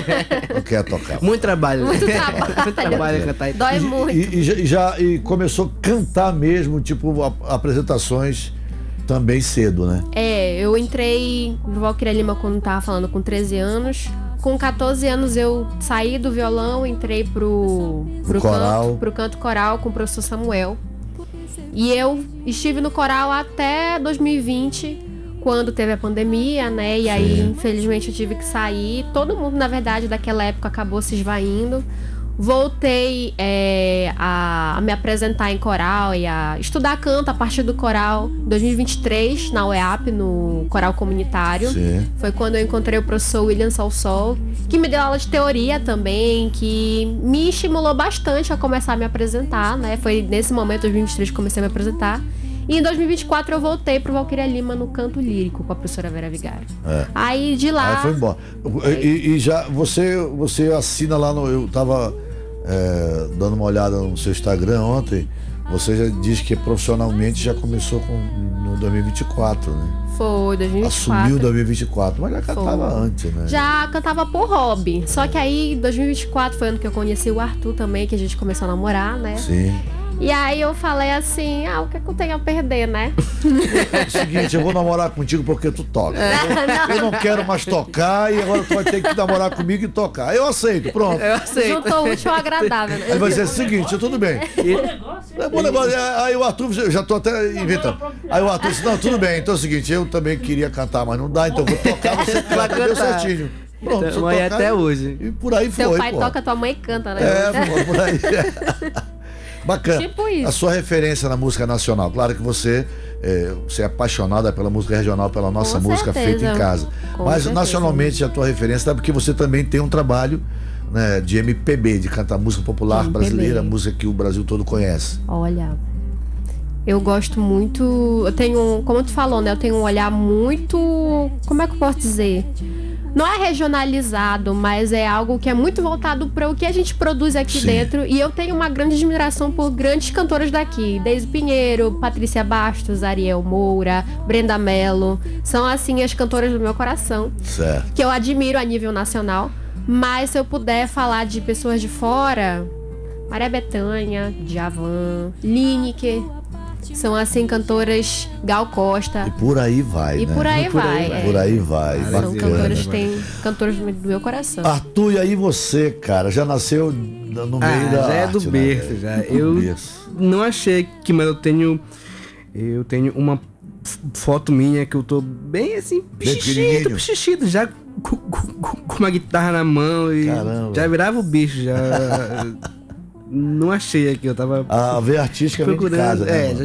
Não quer tocar. Muito trabalho. Muito trabalho. Muito trabalho cantar. Dói muito. E começou a cantar mesmo, tipo, apresentações também cedo, né? Eu entrei no Valquíria Lima quando tava falando com 13 anos. Com 14 anos eu saí do violão, entrei pro canto coral com o professor Samuel. E eu estive no coral até 2020, quando teve a pandemia, né? E aí, infelizmente, eu tive que sair. Todo mundo, na verdade, daquela época acabou se esvaindo. Voltei a me apresentar em coral e a estudar canto a partir do coral em 2023, na UEAP, no coral comunitário. Sim. Foi quando eu encontrei o professor William Salsol, que me deu aula de teoria também, que me estimulou bastante a começar a me apresentar, né? Foi nesse momento, 2023, que comecei a me apresentar. E em 2024 eu voltei pro Valquíria Lima no canto lírico com a professora Vera Vigário. Aí de lá... Aí foi embora. E já você assina lá no... Eu tava dando uma olhada no seu Instagram ontem. Você já diz que profissionalmente já começou no 2024, né? Foi, 2024. Assumiu 2024, mas já cantava antes, né? Já cantava por hobby. Só que aí, 2024 foi ano que eu conheci o Arthur também, que a gente começou a namorar, né? Sim. E aí eu falei assim, o que é que eu tenho a perder, né? É o seguinte, eu vou namorar contigo porque tu toca. Eu não quero mais tocar e agora tu vai ter que namorar comigo e tocar. Eu aceito, pronto. Eu aceito. Juntou o útil ao agradável, né? Aí vai dizer o seguinte, tudo bem. É bom negócio. Aí o Arthur, eu já tô até inventando. Aí o Arthur disse, não, tudo bem, então é o seguinte, eu também queria cantar, mas não dá, então eu vou tocar, você canta, deu certinho. Pronto, então, aí até hoje. E por aí foi, Teu pai toca, tua mãe canta, né? Por aí. Bacana. Tipo isso. A sua referência na música nacional. Claro que você é apaixonada pela música regional, pela nossa música feita em casa. Mas nacionalmente a tua referência é porque você também tem um trabalho, né, de MPB, de cantar música popular brasileira, música que o Brasil todo conhece. Olha, eu gosto muito. Eu tenho, como tu falou, né? Eu tenho um olhar muito. Como é que eu posso dizer? Não é regionalizado, mas é algo que é muito voltado para o que a gente produz aqui dentro. E eu tenho uma grande admiração por grandes cantoras daqui. Deise Pinheiro, Patrícia Bastos, Ariel Moura, Brenda Mello. São, assim, as cantoras do meu coração. Certo. Que eu admiro a nível nacional. Mas se eu puder falar de pessoas de fora... Maria Bethânia, Djavan, Lineker... São, assim, cantoras, Gal Costa. E por aí vai, e né? Por aí vai. Por aí vai. São cantoras, tem cantores do meu coração. Arthur, e aí você, cara, já nasceu no meio da já é arte, do berço, né? já. Eu não achei que, mas eu tenho uma foto minha que eu tô bem assim, pichichito, já com uma guitarra na mão e caramba, já virava o bicho, já. Não achei aqui, eu tava ver artisticamente procurando, de casa, né,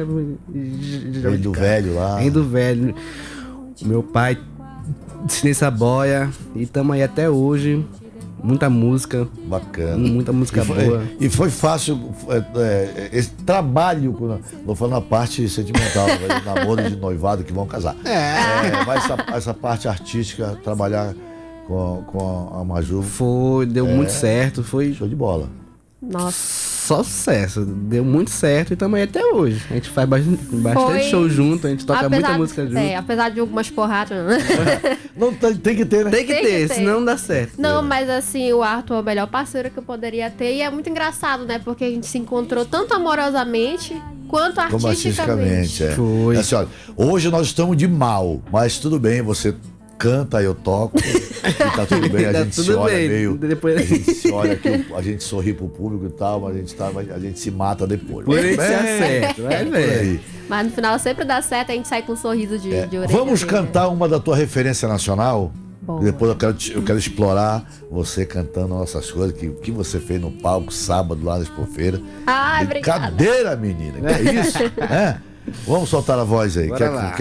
já vem do velho lá. Vem do velho. Meu pai ensinei essa boia e tamo aí até hoje. Muita música. Bacana. Muita música boa. E foi fácil esse trabalho, não falando a parte sentimental, de namoro, de noivado que vão casar. Mas essa parte artística, trabalhar com a Maju. Deu muito certo. Foi show de bola. Nossa. Só sucesso, deu muito certo e tamo aí até hoje. A gente faz bastante show junto, a gente toca muita música junto. Apesar de algumas porradas. Não, tem que ter, né? Tem que ter, senão não dá certo. Não, mas assim, o Arthur é o melhor parceiro que eu poderia ter. E é muito engraçado, né? Porque a gente se encontrou tanto amorosamente quanto artisticamente. Foi. Assim, olha, hoje nós estamos de mal, mas tudo bem, você canta, eu toco e tá tudo bem, a gente se olha meio, depois... a gente se olha aqui, a gente sorri pro público e tal, mas a gente se mata depois. Por isso é certo, vai ver. Mas no final sempre dá certo, a gente sai com um sorriso de orelha. Vamos cantar uma da tua referência nacional? Boa. Depois eu quero explorar você cantando nossas coisas, que você fez no palco sábado lá na Expofeira. Ai, obrigada. Brincadeira, menina, que é isso? Vamos soltar a voz aí.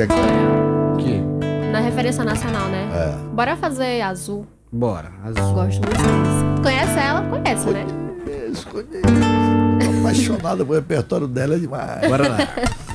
Na referência nacional, né? Bora fazer Azul. Bora, Azul. Gosto muito disso. Tu conhece ela? Conhece, né? Conheço. Tô apaixonado pelo repertório dela, é demais. Bora lá.